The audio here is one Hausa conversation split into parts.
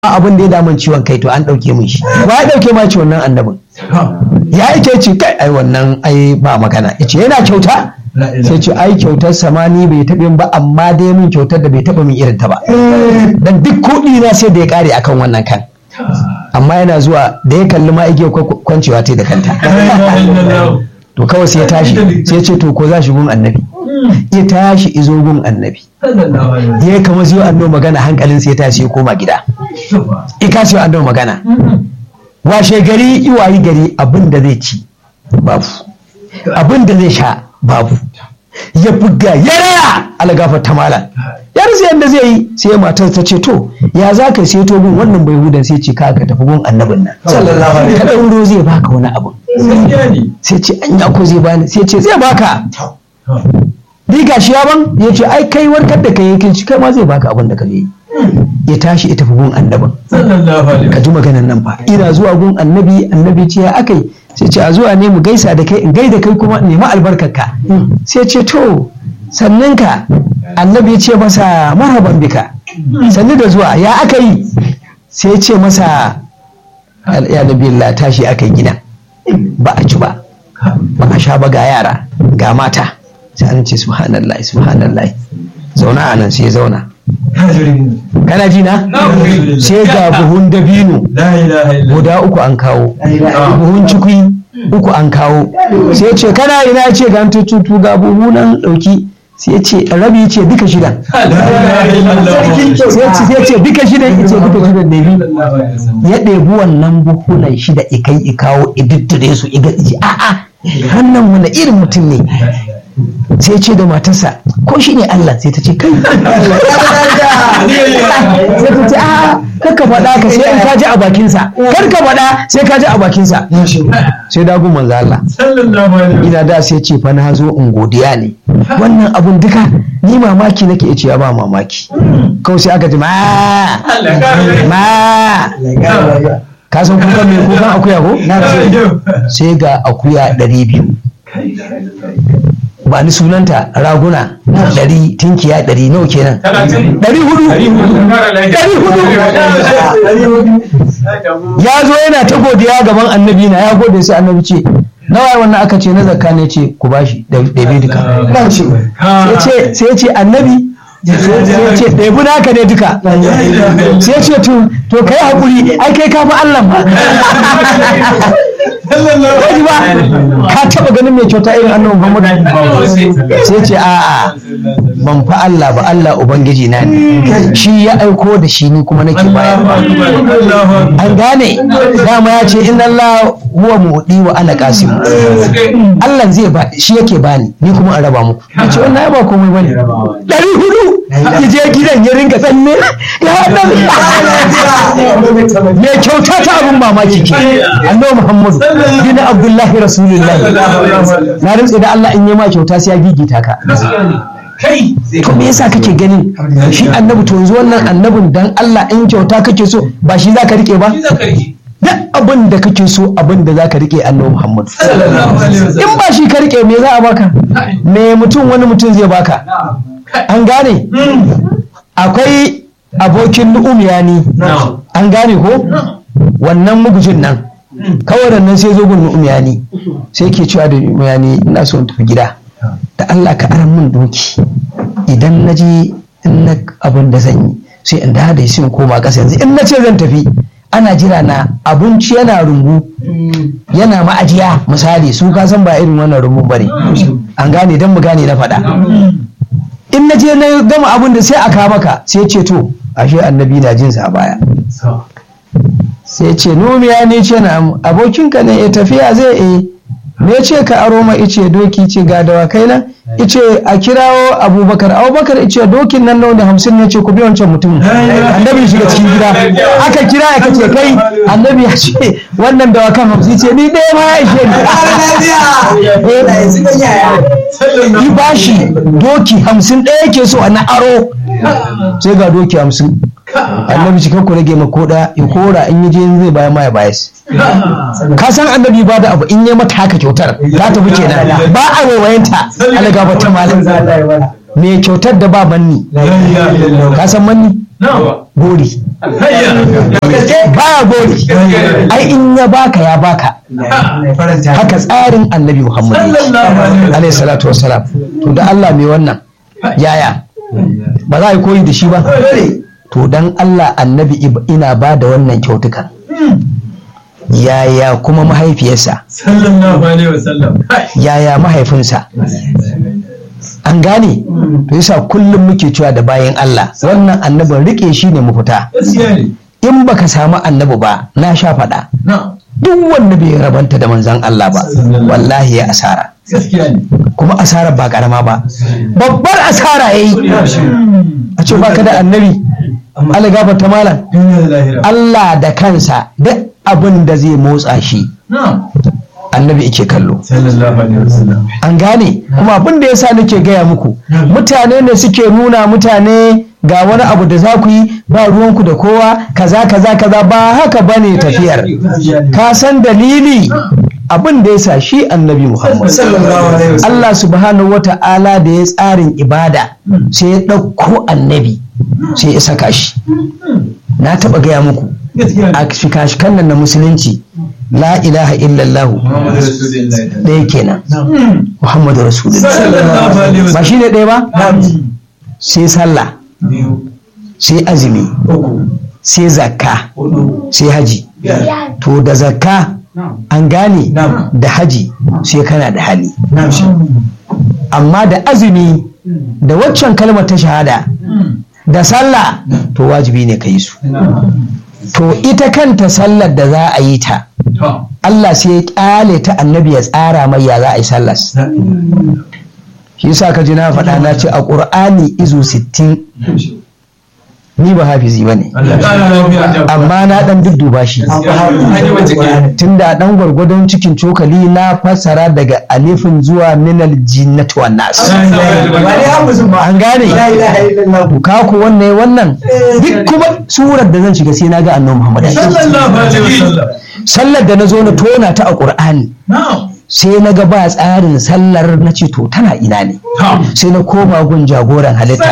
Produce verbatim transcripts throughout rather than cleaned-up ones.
abin da ya damun ciwon kai to an ɗauke mun shi ba ya ɗauke ma ci wannan annabin ya yake ce kai ai wannan ai ba magana yace yana kyauta sai ce ai kyautar samani bai taɓa min ba amma dai mun kyautar da bai taɓa min irin ta ba dan duk kuɗi na sai da ya ƙare akan wannan kan amma yana zuwa da ya kalli ma igiyar kwancewa ta da kanta to kawai sai ya tashi sai ya ce to ko za shi gun annabi ya tashi izo gun annabi ya kama zai annabi magana hankalin sai ya tashi ya koma gida ika sai annabi magana washe gari iwayi gari abin da zai ci babu abin da zai sha babu ya buga ya raya algafar ta malam ya rasa yadda zai yi sai matar ta ce to ya za ka sai to gun wannan bai hudan sai ce ka ka tafi gun annabin nan sallallahu alaihi wasallam ka dauro zai baka wani abu sai ce an ya ko zai bani sai ce zai baka ni gashi ya ban ya ce ai kai warkar da kai yake ci kai ma zai baka abin da ka yi ya tashi ya tafi gun annabin ka ji maganan nan fa ina zuwa gun annabi annabi ce ya akai sai ce a zuwa ne mu gaisa da kai in gaida kai kuma nemi albarkarka sai ce to sannan ka annabi ya ce masa marhaban bika sannu da zuwa ya aka yi sai ce masa ya nabi Allah tashi aka yi gida ba a ci ba ba a sha ba ga yara ga mata sai an ce subhanallah subhanallah zauna a nan sai zauna kana ji na sai ga buhun dabino guda uku an kawo buhun cikui uku an kawo sai ce kana ina ce ga tutu ga buhu nan dauki sai ce rabi ce duka shida sai ce duka shida ya ce duka shida ne bi ya ɗebi wannan buhunan shida ikai ikawo idittire su iga ji a'a hannun wani irin mutum ne sai ce da matarsa ko shi ne Allah sai ta ce kai sai ta ce a karka faɗa ka sai in ka ji a bakinsa karka faɗa sai ka ji a bakinsa sai dago manzo Allah ina da sai ce fa na zo in godiya ne wannan abun duka ni mamaki nake ce ya ba mamaki kawai sai aka ji ma ma ka san kukan me kukan akuya ko sai ga akuya ɗari biyu ba ni sunanta raguna ɗari tinkiya ɗari nawa kenan ɗari hudu ɗari hudu ya zo yana ta godiya gaban annabi na ya gode sai annabi ce nawa wannan aka ce na zakka ne ce ku bashi da bai duka sai ya ce annabi sai ce ɗebi naka ne duka sai ce to to kai haƙuri ai kai kafi Allah ba Kaji ba ka taba ganin mai kyauta irin annabi Muhammad sai ce a'a ban fa Allah ba Allah ubangiji na ne shi ya aiko da shi ni kuma nake bayar an gane dama ya ce inna Allah huwa mu'di wa ana qasim Allah zai ba shi yake bani ni kuma an raba muku ce wannan ba komai bane dari hudu ya je gidan ya rinka tsanne ya annabi mai kyauta ta abun mamaki ke annabi Muhammad bin Abdullahi Rasulullahi na rantsa da Allah in yi ma kyauta sai ya gigita ka to me yasa kake ganin shi annabi to yanzu wannan annabin dan Allah in kyauta kake so ba shi zaka rike ba duk abin da kake so abin da zaka rike annabi Muhammad in ba shi ka rike me za a baka me mutum wani mutum zai baka an gane akwai abokin nu'umiyani an gane ko wannan mugujin nan kawai nan sai zo gun nu'umiyani sai ke cewa da nu'umiyani ina so in tafi gida da Allah ka aran min doki idan na je in na abin da zan yi sai in da da sai in koma ƙasa yanzu in na ce zan tafi ana jira na abinci yana rungu yana ma'ajiya misali su ka san ba irin wannan rungun bane an gane dan mu gane na faɗa in na je na gama abin da sai a kawo maka sai ce to ashe annabi na jin sa baya sai ce nomiya ne ce na abokinka ne ya tafiya zai e me ce ka aro ma ice doki ce ga dawakai nan ice a kirawo abubakar abubakar ice dokin nan nawa da hamsin ne ce ku bi wancan mutum annabi shiga cikin gida aka kira ya kace kai annabi ya ce wannan dawakan hamsin ce ni ɗaya ma ya ishe ni bashi doki hamsin ɗaya yake so na aro sai ga doki hamsin annabi cikin ku rage mako ɗaya ya kora in yaje zai baya ma ya bayas ka san annabi ba da abu in ya mata haka kyautar ta tafi kenan ba a waiwayenta alaga ba ta malin me kyautar da ba manni ka san manni gori baya gori ai in ya baka ya baka haka tsarin annabi Muhammad alaihi salatu wassalam. To da Allah mai wannan yaya ba za a yi koyi da shi ba? To dan Allah annabi ina ba da wannan kyautukan, yaya kuma mahaifiyarsa, yaya mahaifinsa? An gane? To yasa kullum muke cewa da bayan Allah wannan annabin rike shi ne mafita. In baka samu annabi ba, na sha faɗa, duk wanda bai rabanta da manzon Allah ba wallahi ya asara, kuma asarar ba karama ba, babbar asara yayi. A ce baka da annabi, Allah gafarta malam, Allah da kansa duk abin da zai motsa shi annabi yake kallo. An gane? Kuma abin da yasa nake gaya muku, mutane ne suke nuna mutane ga wani abu da za ku yi ba ruwanku da kowa kaza kaza kaza, ba haka bane tafiyar. Ka san dalili abin da yasa shi annabi Muhammad Allah subhanahu wata'ala da ya tsarin ibada sai ya ɗauko annabi sai ya saka shi. Na taɓa gaya muku a shika-shikan nan na musulunci, la ilaha illallahu ɗaya kenan, Muhammadu Rasulullah ba shi ne ɗaya ba? Sai sallah, sai azumi, sai zakka, sai haji. To da zakka an gane, da haji sai kana da hali, amma da azumi da waccan kalmar ta shahada da sallah to wajibi ne ka yi su. To ita kanta sallar da za a yi ta, Allah sai ya kyale ta annabi ya tsara mai ya za a yi sallar. Shi yasa ka ji na faɗa na ce a ƙur'ani izu sittin, ni ba hafizi ba ne, amma na ɗan dudduba shi tunda ɗan gwargwadon cikin cokali na fassara daga alifin zuwa minal jinnati wan nas. An gane? Ka ku wannan wannan duk kuma surar da zan shiga sai na ga annabi Muhammad. Sallar da na zo na tona ta a Qur'ani sai na ga ba tsarin sallar, na ce to tana ina ne? Sai na koma gun jagoran halitta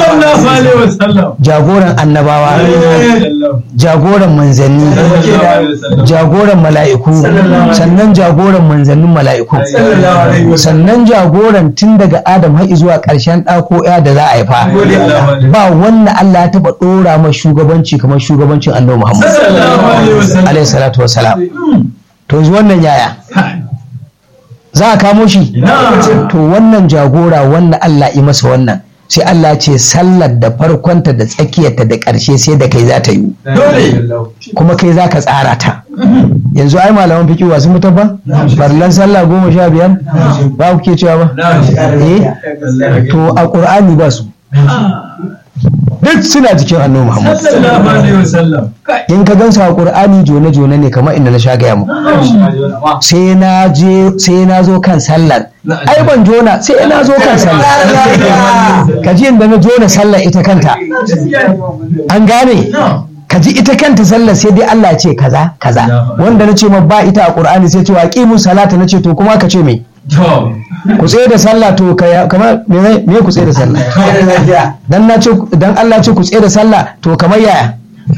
Allah, jagoran annabawa, jagoran manzanni, jagoran mala'iku, sannan jagoran manzannin mala'iku, sannan jagoran tun daga Adam har zuwa ƙarshen ɗako ya da za a haifa. Ba wannan Allah ya taɓa ɗora ma shugabanci kamar shugabancin annabi Muhammad alaihi salatu wassalam. To yanzu wannan yaya za a kamo shi? To wannan jagora wannan Allah yi masa wannan, sai Allah ce sallar da farkonta da tsakiyarta da ƙarshe sai da kai za ta yi, kuma kai za ka tsara ta. Yanzu ai malaman fiƙi wasu mutum ba farlan sallah goma sha biyar ba ku ke cewa ba? Eh, to a ƙur'ani ba su, duk suna cikin annabi Muhammad. In ka gansu a Qur'ani jone jone ne kamar inda na sha gaya mu. Sai na je sai na zo kan sallar. Ai ban jona sai na zo kan sallar. Ka ji inda na jona sallar ita kanta. An gane? Ka ji ita kanta sallar sai dai Allah ya ce kaza kaza. Wanda na ce ma ba ita a Qur'ani sai ce wa qimu salata, na ce to kuma ka ce me? Ku tsaye da sallah, to kamar me ku tsaye da sallah? Dan na ce dan Allah ce ku tsaye da sallah, to kamar yaya?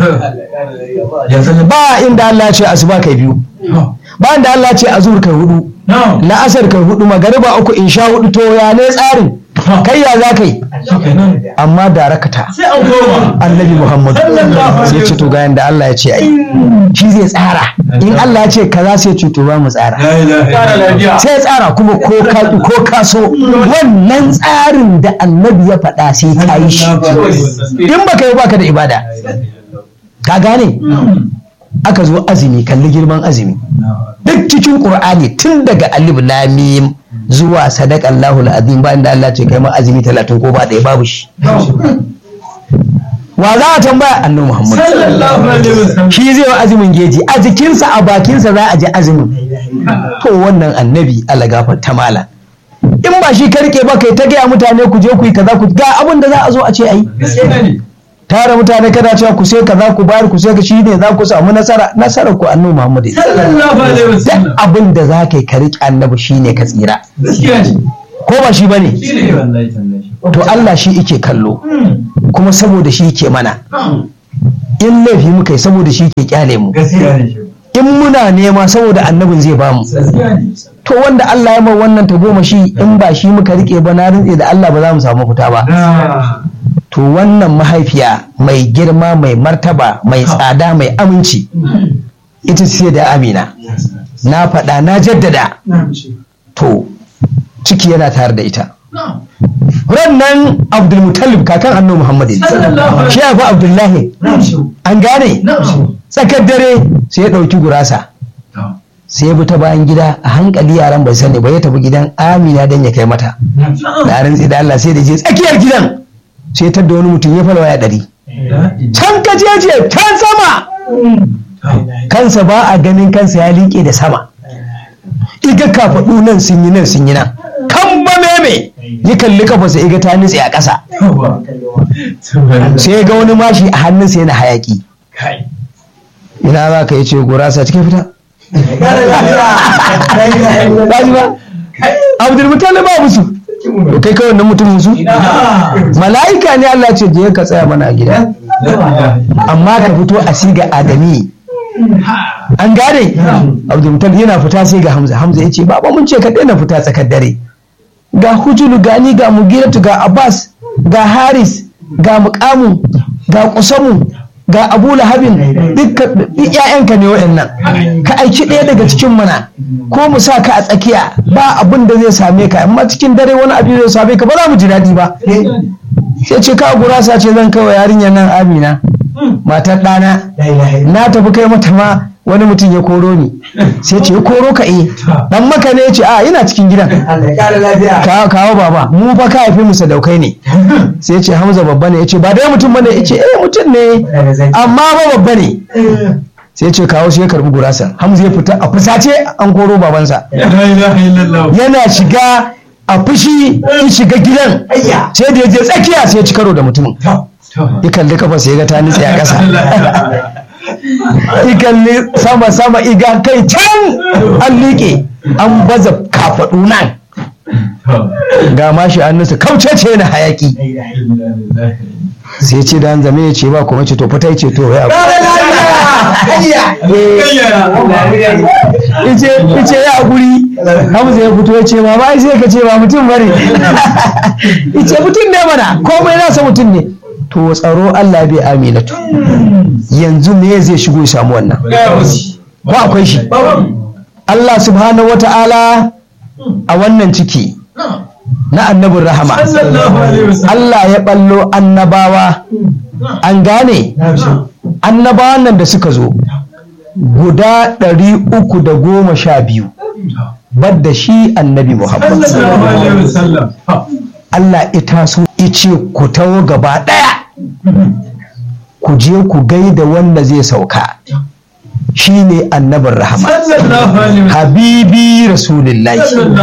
Ba inda Allah ce asuba kai biyu, ba inda Allah ce azur kai hudu, la'asar kai hudu, magariba uku, insha hudu. To ya ne tsarin? Kai ya za kai? Amma da rakata annabi Muhammad sai ce to ga yanda Allah ya ce ai shi zai tsara. In Allah ya ce kaza sai ce to ba mu tsara, sai tsara kuma ko ka ko ka so wannan tsarin da annabi ya faɗa sai ka yi shi. In baka yi baka da ibada. Ka gane? Aka zo azumi, kalli girman azumi duk cikin Qur'ani tun daga alif lam mim zuwa sadaqallahu alazim ba inda Allah ce kai ma azumi talatin ko ba ɗaya, babu shi. Wa za a tambaya? Annabi Muhammad shi zai wa azumin geji, a jikinsa a bakinsa za a ji azumin. To wannan annabi Allah gafarta mala, in ba shi karke ba kai ta gaya mutane ku je ku yi kaza, ku ga abin da za a zo a ce ai tare mutane kada cewa ku sai kaza ku bayar ku sai ka shi ne za ku samu nasara. Nasarar ku annabi Muhammad sallallahu alaihi wasallam. Duk abin da za ka yi ka riƙe annabi shine ka tsira, ko ba shi bane? To Allah shi yake kallo. kuma saboda shi ke mana. In laifi muka yi saboda shi ke kyale mu. In muna nema saboda annabin zai bamu. To wanda Allah ya mai wannan ta goma shi in ba shi muka rike ba na rintse da Allah ba za mu samu fita ba. To wannan mahaifiya mai girma mai martaba mai tsada mai aminci ita ce da Amina. Na faɗa na jaddada. To ciki yana tare da ita. Rannan Abdulmutallib kakan annabi Muhammad shi ya fi Abdullahi an gane tsakar dare sai ya ɗauki gurasa sai ya bi ta bayan gida a hankali yaran bai sani ba ya tafi gidan Amina don ya kai mata da rantsi da Allah sai da je tsakiyar gidan sai ta da wani mutum ya fara waya ɗari can ka je can sama kansa ba a ganin kansa ya liƙe da sama iga kafaɗu nan sun yi nan sun yi nan kan ba meme ya kalli kafarsa iga ta nutse a ƙasa sai ga wani mashi a hannunsa yana hayaki ina za ka yi ce gurasa cikin fita Abdulmutallib ba musu to kai kawai nan mutum musu mala'ika ne Allah ce je ka tsaya mana a gida amma ka fito a siga adami an gane Abdulmutallib yana fita sai ga Hamza Hamza ya ce baba mun ce ka daina fita tsakar dare ga Hujulu gani ga Mugiratu ga Abbas ga Haris ga Muqamu ga Qusamu ga Abu Lahabin dukkan ƴaƴanka ne waɗannan ka aiki ɗaya daga cikin mana ko mu sa ka a tsakiya ba abin da zai same ka amma cikin dare wani abu zai same ka ba za mu ji daɗi ba sai ce ka gurasa ce zan kawai yarinyar nan Amina matar ɗana na tafi kai mata ma wani mutum ya koro ni sai ce ya koro ka eh dan maka ne ya ce a ina cikin gidan kawo kawo baba mu fa ka haife mu sadaukai ne sai ce Hamza babba ne ya ce ba dai mutum bane ya ce eh mutum ne amma ba babba ne sai ce kawo shi ya karbi gurasa Hamza ya fita a fusace an koro babansa yana shiga a fushi in shiga gidan sai da ya je tsakiya sai ya ci karo da mutumin ya kalli kafa sai ya ga ta nitse a ƙasa ikalli sama sama iga kai can an liƙe an baza kafaɗu nan ga mashi hannunsa kauce ce na hayaki sai ce da zame ya ce ba kuma ce to fita ce to ya ice ya guri Hamza ya fito ya ce ma ba sai ka ce ba mutum bane ice mutum ne mana komai nasa mutum ne to tsaro Allah bai Aminatu yanzu me zai shigo ya samu wannan ko akwai shi Allah subhanahu wata'ala a wannan ciki na annabin rahama Allah ya ballo annabawa an gane annabawan nan da suka zo guda ɗari uku da goma sha biyu badda shi annabi Muhammad Allah ita so ice ku tawo gaba ɗaya ku je ku gaida wanda zai sauka shine annabin rahama habibi rasulullahi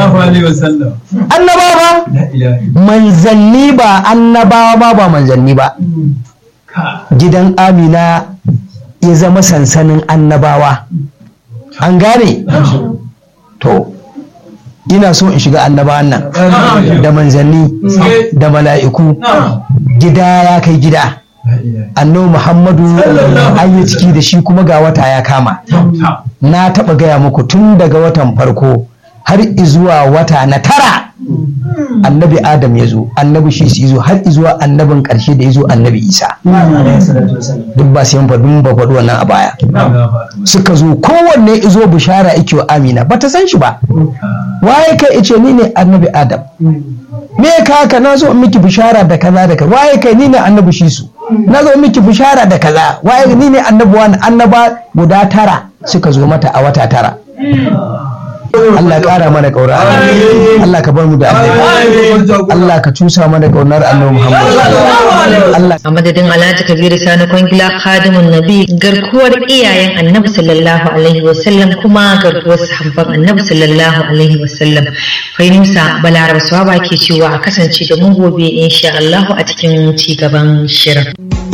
annabawa manzanni ba annabawa ma ba manzanni ba gidan Amina ya zama sansanin annabawa an gane to ina so in shiga annabawan nan da manzanni da mala'iku gida ya kai gida annabi Muhammadu an yi ciki da shi kuma ga wata ya kama na taɓa gaya muku tun daga watan farko har izuwa wata na tara annabi Adam ya zo annabi shi ya zo har izuwa annabin ƙarshe da ya zo annabi Isa duk ba sai faɗin ba faɗi wannan a baya suka zo kowanne izo bishara yake wa Amina ba ta san shi ba waye kai ice ni ne annabi Adam me ka haka na zo miki bishara da kaza da kaza waye kai ni ne annabi shi su na zo miki bishara da kaza waye ni ne annabi wani annaba guda tara suka zo mata a wata tara Allah ya kara mana kaura Allah ka bar mu da annabi Allah ka cusa mana kaunar annabi Muhammad Allah a madadin Alhaji Kabiru Sani Kwangila Khadimun Nabi garkuwar iyayen Annabi sallallahu alaihi wasallam kuma garkuwar sahabban Annabi sallallahu alaihi wasallam Fainusa Balaraba Swaba ke cewa a kasance da mu gobe insha Allah a cikin ci gaban shirin